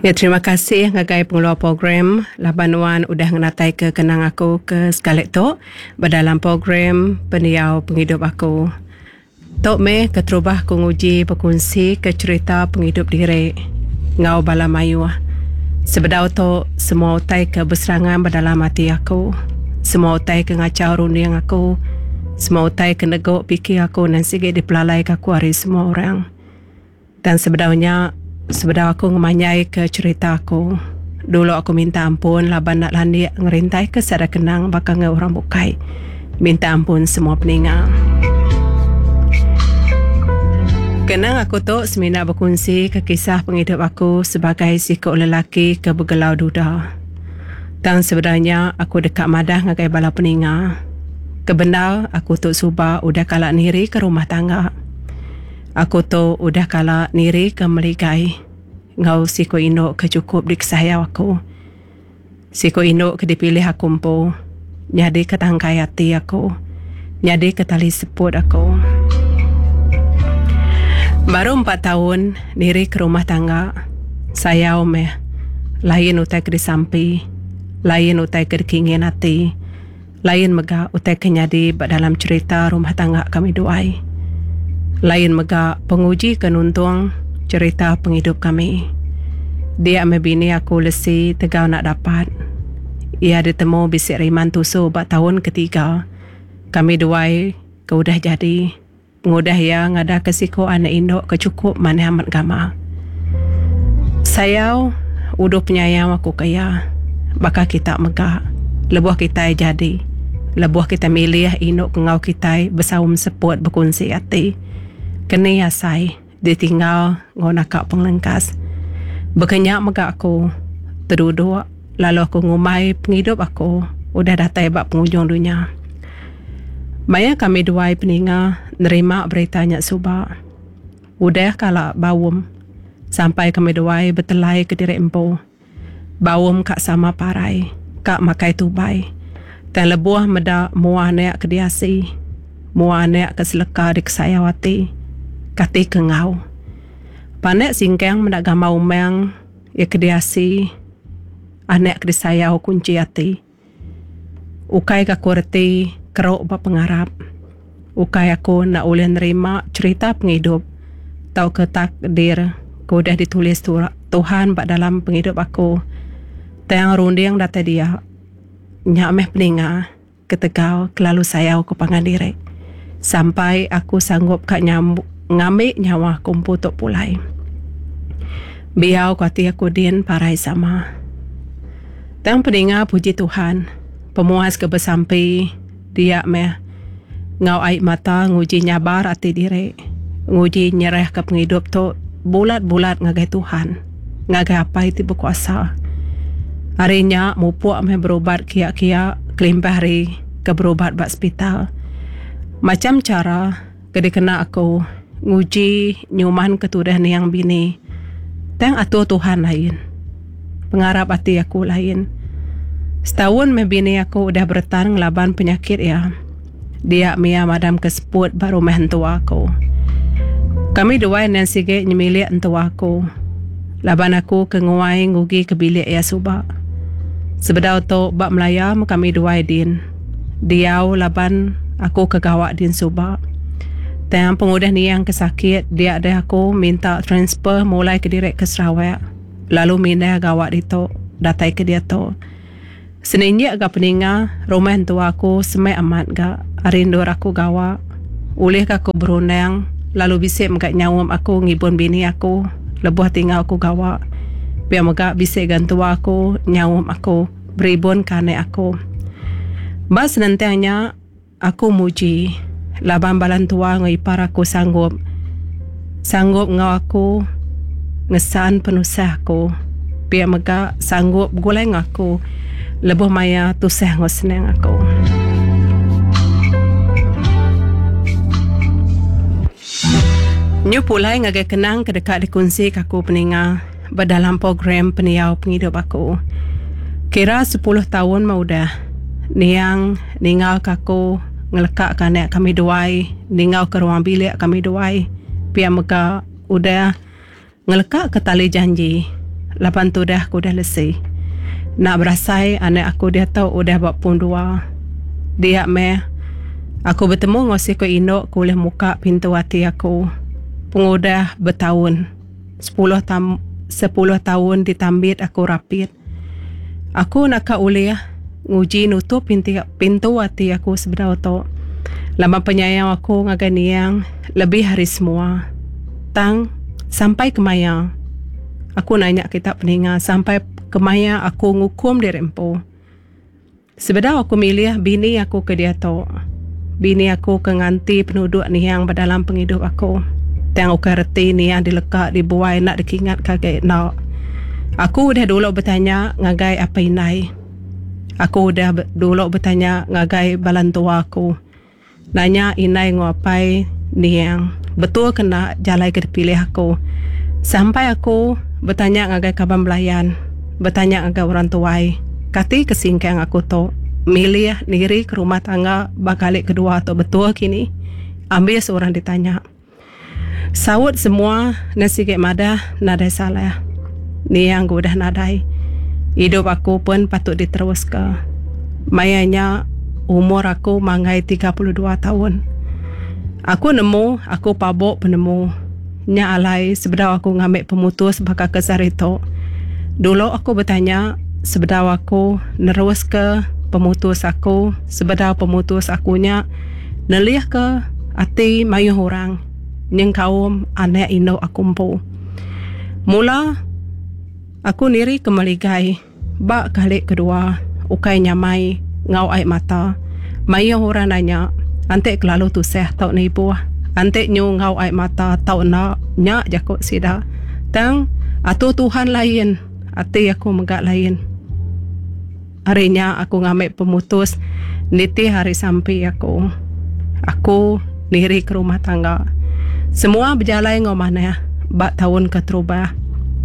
Ya, terima kasih ngagai pengeluar program Laban Wan udah ngenatai ke kenang aku ke sekali tu berdalam program Pendiau Penghidup aku. Tok me keterubah ku nguji berkongsi ke cerita penghidup diri ngau bala mayu. Sebedau tu semua utai ke berserangan berdalam hati aku. Semua utai ke ngacau runding aku. Semua utai ke negok fikir aku dan sikit dipelalai ke aku hari semua orang. Dan sebedaunya aku ngemanyai ke cerita aku. Dulu aku minta ampun laban nak landik ngerintai ke sada kenang bakal orang bukai. Minta ampun semua peningat. Kenang aku tu semina berkongsi ke kisah penghidup aku sebagai sikap lelaki ke bergelau duda. Dan sebenarnya aku dekat madah ngagai bala peningat. Kebenar aku tu subah udah kalak niri ke rumah tangga. Aku tu udah kalak niri ke meligai. Ngau siko induk ke cukup di kesayau aku. Siko induk ke dipilih aku empu. Nyadi ke tangkai hati aku. Nyadi ke tali seput aku. Baru 4 tahun niri ke rumah tangga. Sayau meh. Lain utai ke disampi. Lain utai ke dikingin hati. Lain mega utai ke nyadi dalam cerita rumah tangga kami duai. Lain mega penguji kenuntung cerita penghidup kami. Dia membini aku lesi tegau nak dapat. Ia ditemu bisik riman tusu bak tahun ketiga. Kami duai ke udah jadi. Pengudah yang ada kesiko anak induk kecukup mana amat gama. Sayau udup penyayang aku kaya. Bakal kita mega. Lebuh kita jadi. Lebuh kita milih induk kengau kita bersawum seput berkongsi hati. Kini asai ditinggal ngonakak penglengkas. Berkenyak mega aku terduduk lalu aku ngumai penghidup aku udah datai bak penghujung dunia. Maya kami duai peninga nerima beritanya subak. Udah kalak bawum sampai kami duai betelai ke diri empu. Bawum kak sama parai, kak makai tubai. Dan lebuah meda muah neak kediasi. Muah neak keseleka di kesayawati. Kati kengau. Panek singkang mendak gamau meng ya kediasi. Anek kedisayau kunci hati. Ukai kaku reti keruk bak pengarap. Ukai aku nak boleh nerima cerita penghidup. Tau ke takdir ku dah ditulis Tuhan bak dalam penghidup aku. Tayang runding data dia. Nyak meh peninga ketegau kelalu sayau ku pangan diri. Sampai aku sanggup kak nyambuk ngambil nyawa kumpu tok pulai. Biau kuati aku din parai sama. Tang peninga puji Tuhan. Pemuas ke bersampai. Dia meh. Ngau air mata nguji nyabar hati diri. Nguji nyerah ke penghidup tok. Bulat-bulat ngagai Tuhan. Ngagai apa itu berkuasa. Harinya mupuk meh berobat kia-kia. Kelimpah hari ke berobat bak hospital. Macam cara kena kena aku nguji nyuman ketudah ni yang bini. Tang atur Tuhan lain. Pengarap hati aku lain. Setahun membini aku udah bertahan ngelaban penyakit ya. Dia mia madam keseput baru mehentu aku. Kami dua yang sikit nyemilik entu aku. Laban aku ke nguai ngugi ke bilik ya subak. Sebedau tu bak melayam kami dua din. Diau laban aku ke gawak din subak. Tang pengudah ni yang kesakit, dia ada aku minta transfer mulai ke direct ke Sarawak. Lalu minda gawak itu, datai ke dia tu. Seninjak agak peninga, rumah tua aku semai amat gak. Arindur aku gawak. Ulih aku berundang, lalu bisik megak nyawam aku ngibun bini aku. Lebuh tinggal aku gawak. Biar megak bisik gantua aku, nyawam aku, beribun kane aku. Bas nantinya, aku muji. Laban balan tua ngipar aku sanggup ngau aku ngesan penusah aku. Biar mega sanggup gulai ngaku lebuh maya tusah ngosneng aku. Nyu pulai ngagai kenang kedekat dikunci kaku peninga berdalam program Pendiau Penghidup aku. Kira 10 tahun mau dah niang ninggal kaku ngelekak kanak kami duai, ningau ke ruang bilik kami duai. Pia mega udah ngelekak ke tali janji. Lapan tu dah aku dah lesi. Nak berasai anak aku dia tahu udah buat pun 2. Dia meh. Aku bertemu ngosi ko indok kuliah muka pintu hati aku. Pengudah bertahun. 10 tahun ditambit aku rapid. Aku nak ka uliah nguji nutup pintu hati aku sebenarnya tu. Lama penyayang aku ngaganiang lebih hari semua. Tang sampai kemaya. Aku nanya kita peninga sampai kemaya aku ngukum di rempo. Sebenarnya aku milih bini aku ke dia tu. Bini aku ke nganti penduduk ni yang berdalam penghidup aku. Tang aku reti ni yang dilekat dibuai nak dikingat kaget nak. Aku udah dulu bertanya ngagai apa inai. Aku udah dulu bertanya ngagai balantua aku. Nanya inai ngapai ni yang betul kena jalai ke dipilih aku. Sampai aku bertanya ngagai kaban belayan. Bertanya ngagai orang tuai. Kati kesingkang aku tu. Milih diri ke rumah tangga bakalik kedua tu betul kini. Ambil seorang ditanya. Sawut semua nasi kek madah nadai salah. Ni yang gue dah nadai. Hidup aku pun patut diterus ke. Mayanya umur aku mangai 32 tahun. Aku nemu, aku pabok penemu. Nya alai sebedah aku ngambil pemutus bakal kesar itu. Dulu aku bertanya sebedah aku nerus ke pemutus aku. Sebedah pemutus akunya nelih ke hati mayu orang. Yang kaum anak indo aku empu. Mula aku niri kemaligai. Bak kali kedua ukai nyamai ngau air mata. Mayu orang nanya. Antek kelalu tu seh tau ni ibu. Antek nyu ngau air mata tau nak nyak jakut sida. Tang atau Tuhan lain. Ati aku megak lain. Harinya aku ngambil pemutus. Niti hari sampai aku. Aku niri ke rumah tangga. Semua berjalan ngau mana. Bak tahun keterubah.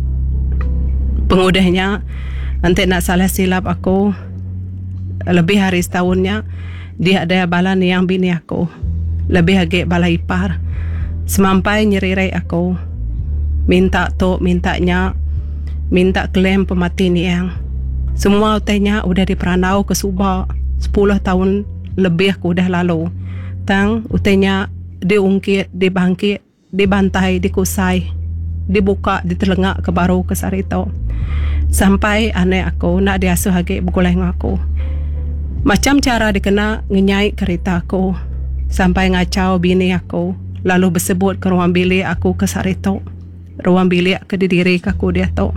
Pengudahnya. Antek nak salah silap aku. Lebih hari setahunnya. Dia ada balan yang bini aku. Lebih agak bala ipar. Semampai nyerirai aku. Minta tu, mintanya. Minta klaim pemati ni yang. Semua utainya udah diperanau ke Subak. 10 tahun lebih aku dah lalu. Tang utainya diungkit, dibangkit, dibantai, dikusai. Dibuka, ditelengak ke baru ke sarito. Sampai anak aku nak diasuh agak bergulai dengan aku. Macam cara dikena ngenyai kereta aku. Sampai ngacau bini aku. Lalu bersebut ke ruang bilik aku ke sarito. Ruang bilik ke diri aku dia tu.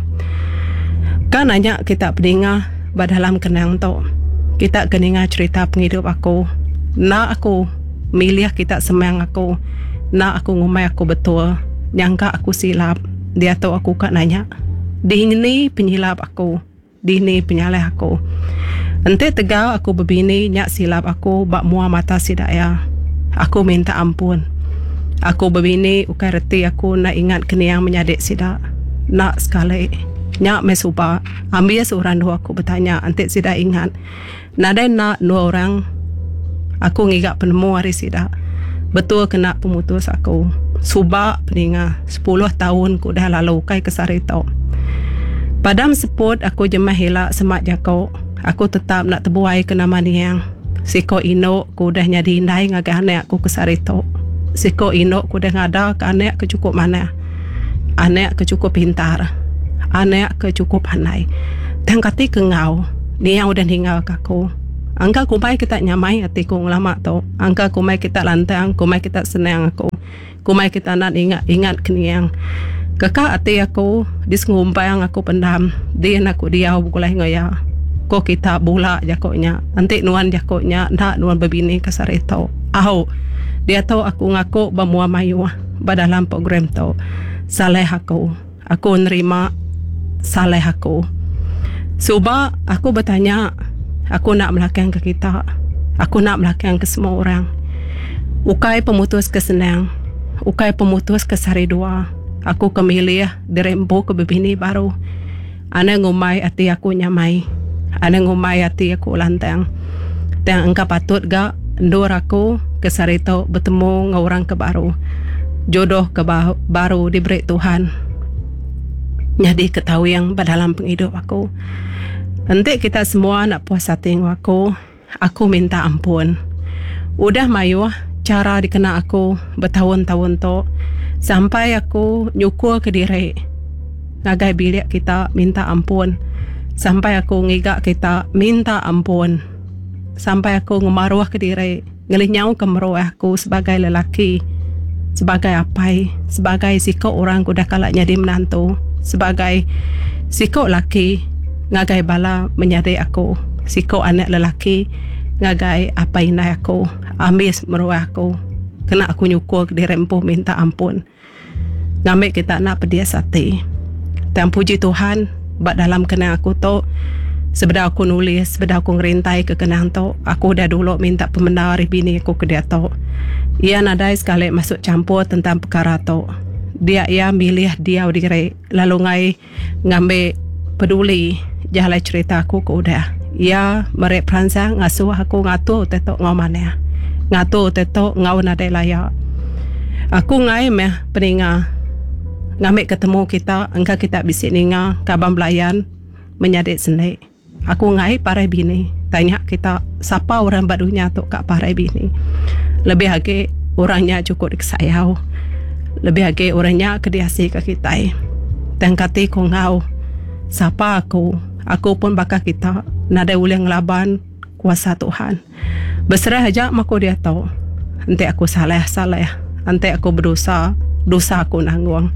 Kan nanya kita pendengar dalam kenang tu. Kita keningat cerita penghidup aku. Nak aku milih kita semang aku. Nak aku ngumai aku betul. Nyangka aku silap. Dia tu aku kat nanya. Di ini penyilap aku. Di ini penyalih aku. Ente tegal aku berbini nyak silap aku bak mua mata si daya. Aku minta ampun. Aku berbini ukai reti aku nak ingat keniang menyadik sidak. Nak sekali. Nyak mesuba. Ambil seorang dua aku bertanya. Ente sidak ingat. Nadai nak dua orang. Aku ngigak penemu hari sidak. Betul kena pemutus aku. Subak peninga. 10 tahun ku dah lalu ukai kesar itu. Padam seput aku jemah hilak semak jakau. Aku tetap nak terbuai ke nama ni yang. Siko ino ku dah nyadi indai ngagak anak aku kesar itu. Siko ino ku dah ngada ke anak ke cukup mana. Anak ke cukup pintar. Anak ke cukup pandai. Dan kati ke ngau. Ni yang udah tinggal ke aku. Angka kumai kita nyamai hati ku ngelama tu. Angka kumai kita lantang. Kumai kita senang aku. Kumai kita nak ingat keniang. Kakak hati aku. Disngumpai yang aku pendam. Dia nak aku diau bukulai ngoya. Ko kita bula jakoknya. Nanti nuan jakoknya. Nak nuan berbini kasar itu. Aho. Dia tahu aku ngaku bamua mayu. Dalam program tu. Saleh aku. Aku nerima. Saleh aku. Suba aku bertanya. Aku nak melakang ke kita. Aku nak melakang ke semua orang. Ukai pemutus kesenang. Ukai pemutus kesari dua. Aku kemilih dirembo ke bebini baru. Ana ngumai hati aku nyamai. Ana ngumai hati aku lantang. Dan engkau patut gak ndor aku kesarito bertemu dengan orang ke baru. Jodoh ke baru diberi Tuhan. Jadi ketahui yang dalam penghidup aku. Nanti kita semua nak puas hati dengan aku minta ampun. Udah mayuah cara dikena aku bertahun-tahun tu, sampai aku nyukur ke diri ngagai bilik kita minta ampun, sampai aku ngigak kita minta ampun, sampai aku ngemaruah ke diri ngelinyau ke meruah aku sebagai lelaki, sebagai apai, sebagai sikap orang kuda kalak jadi menantu, sebagai sikap laki ngagai bala menyadai aku, sikap anak lelaki ngagai apa inai aku, amis meruah aku, kena aku nyukur ke diri empuh minta ampun. Ngambil kita nak pedia sati. Dan puji Tuhan, bak dalam kenang aku tu, sebeda aku nulis, sebeda aku ngerintai ke kenang tu, aku dah dulu minta pembenar bini aku ke dia tu. Ia nadai sekali masuk campur tentang perkara tu. Ia milih dia diri, lalu ngai ngambil peduli jalan cerita aku ke udah. Ia merek peransang ngasuh aku ngatur tetok ngau mana. Ngatur tetok ngau nadai layak. Aku ngai meh peninga ngambil ketemu kita, engkau kita bisik ninga kabam belayan menyadik sendiri. Aku ngai parai bini, tanya kita siapa orang badunya tu kak parai bini. Lebih lagi orangnya cukup disayau, lebih lagi orangnya kediasi ke kita. Dan kati ko ngau siapa aku pun bakal kita nada ulang laban kuasa Tuhan. Berserah aja mako dia tahu. Nanti aku salah, nanti aku berdosa aku nanggung.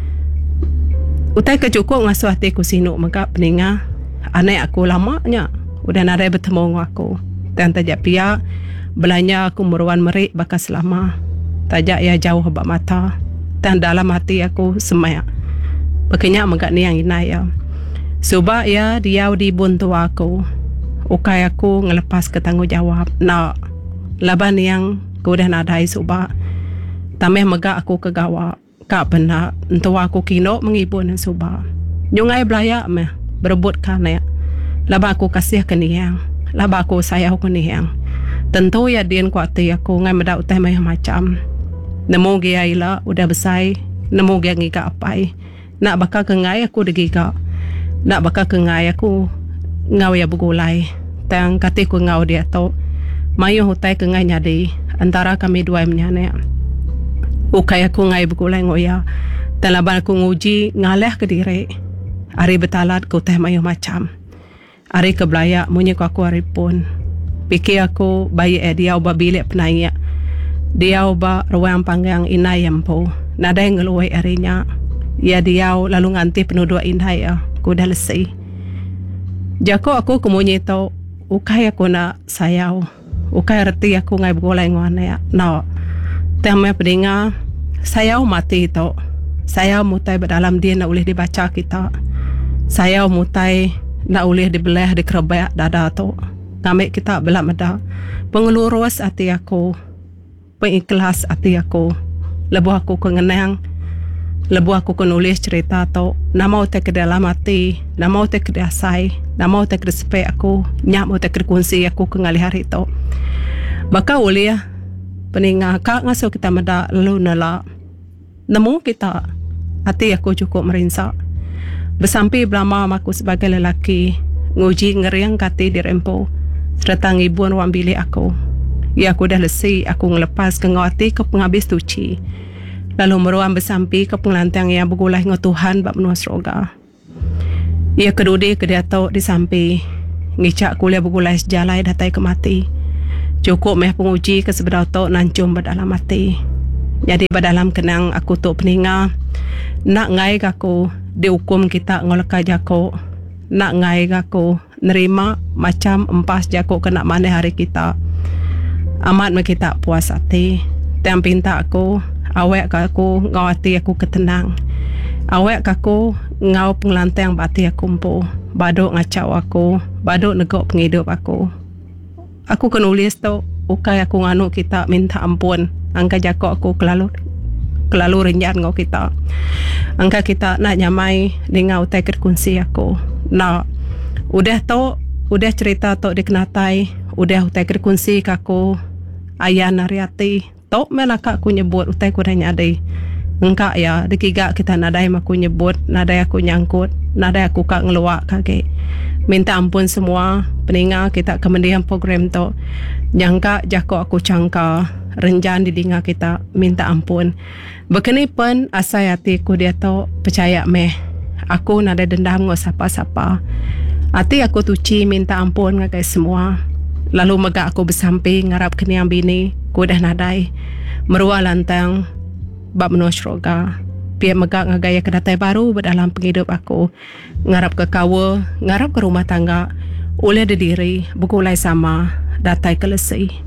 Utai kecukup ngasuh hatiku sinuk maka peninga anak aku lamanya udah nada bertemu dengan aku. Dan tajak pia belanja aku meruan merik bakal selama. Tajak ia jauh habak mata. Dan dalam hati aku semak. Bekenya megak ni yang inai ya. Sebab ya dia dibuntu aku. Ukai aku ngelepas ke tanggungjawab. Nak laban yang ku dah nadai sebab tameh megak aku kegawak. Kak benar untuk aku kino menghibur dan subah. Nyungai belayak meh berebut kana. Laba aku kasih ke niang. Laba aku sayang ke niang. Tentu ya dian kuati aku ngai medak utai macam. Nemu gia ila udah besai. Nemu gia ngiga apai. Nak bakal kengai aku degiga. Nak bakal kengai aku ngau ya bugulai. Tang katiku ngau dia tau. Mayu hutai kengai nyadi antara kami dua menyane. Ukai aku ngai bugulai ngoya. Talaban aku nguji ngaleh ke diri. Ari betalat ku teh mayu macam. Ari kebelayak munyi ku aku ari pun. Pikir aku bayi dia ubah bilik penanya. Dia ubah ruang panggang inai yampu. Nadai ngeluai arinya. Ya dia lalu nganti penuduk inai ya. Ku dah lesi. Jako aku kemunyi tau. Ukai aku nak sayau. Ukai reti aku ngai bugulai ngwana ya. No. Tema pedinga sayau mati tu. Sayau mutai berdalam dia nak boleh dibaca kita. Sayau mutai nak boleh dibelah dikerebak dada tu. Ngambil kita belah meda. Pengelurus hati aku. Pengikhlas hati aku. Lebu aku kengenang. Lebu aku nulis cerita tu. Nama utai ke dalam hati. Nama utai ke dasai. Nama utai ke sepek aku. Nyak utai ke kunci aku kengali hari tu. Baka boleh peninga kak ngasuh kita meda lalu nela. Nemu kita hati aku cukup merinsak. Bersampai belama aku sebagai lelaki nguji ngeriang kati di rempo serta ngibuan wang bilik aku. Ya aku dah lesi aku ngelepas ke ngawati ke penghabis tuci. Lalu meruang bersampai ke pengelantang yang bergulai dengan Tuhan bak menua seroga. Ia kedudi ke dia tau di sampai ngicak kuliah bergulai sejalai datai ke mati. Cukup meh penguji ke sebelah tu nancum berdalam hati. Jadi berdalam kenang aku tu peninga. Nak ngai aku dihukum kita ngolaka jako. Nak ngai aku nerima macam empas jako kena mana hari kita. Amat me kita puas hati. Tiang pinta aku. Awek aku ngawati aku ketenang. Awek aku ngau pengelantang bati aku empu. Baduk ngacau aku. Baduk negok penghidup aku. Aku kenulis tu, ukai aku nganu kita minta ampun. Angka jako aku kelalu renyan ngau kita. Angka kita nak nyamai dengan utai kerkunci aku. Nah, udah tu, udah cerita tu dikenatai. Udah utai kerkunci aku. Ayah nariati. Tu melaka aku nyebut utai ku dah nyadai. Engkak ya, dekiga kita nadai aku nyebut, nadai aku nyangkut, nadai aku kak ngeluak kaki. Minta ampun semua peninga kita kemudian program tu. Nyangka jako aku cangka renjan di dinga kita minta ampun. Bekeni pun asai hatiku dia tu percaya meh. Aku nadai dendam ngau siapa-siapa. Hati aku tuci minta ampun ngakai semua. Lalu megak aku bersamping ngarap keniang bini, ku dah nadai. Merua lantang, bab menua syurga. Pihak megak ngagaya kedatai baru berdalam penghidup aku. Ngarap ke kawa, ngarap ke rumah tangga. Oleh diri, buku ulai sama, datai kelesi.